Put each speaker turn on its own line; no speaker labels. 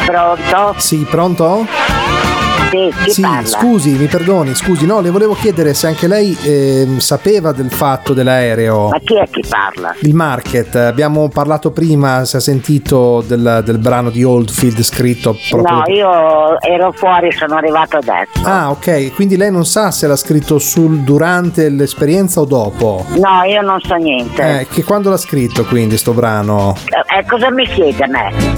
Pronto?
Sì, pronto?
Sì, chi
Sì,
parla?
scusi, mi perdoni, no, le volevo chiedere se anche lei sapeva del fatto dell'aereo.
Ma chi è che parla?
Il Market, abbiamo parlato prima, si è sentito del brano di Oldfield scritto proprio...
No, io ero fuori, sono arrivato adesso.
Ah, ok, quindi lei non sa se l'ha scritto durante l'esperienza o dopo?
No, io non so niente.
Che quando l'ha scritto quindi sto brano?
Cosa mi chiede a me?